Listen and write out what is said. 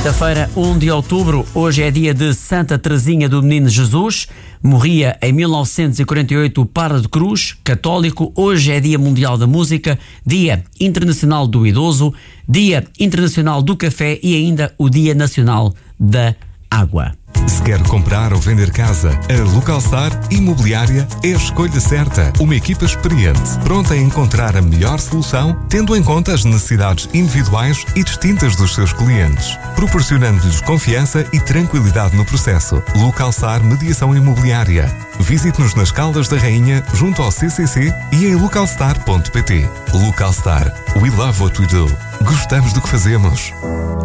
Quinta-feira, 1 de outubro, hoje é dia de Santa Teresinha do Menino Jesus. Morria em 1948 o Padre de Cruz, católico. Hoje é Dia Mundial da Música, Dia Internacional do Idoso, Dia Internacional do Café e ainda o Dia Nacional da Água. Se quer comprar ou vender casa, a Localstar Imobiliária é a escolha certa. Uma equipa experiente, pronta a encontrar a melhor solução, tendo em conta as necessidades individuais e distintas dos seus clientes, proporcionando-lhes confiança e tranquilidade no processo. Localstar Mediação Imobiliária. Visite-nos nas Caldas da Rainha, junto ao CCC e em localstar.pt. Localstar. We love what we do. Gostamos do que fazemos.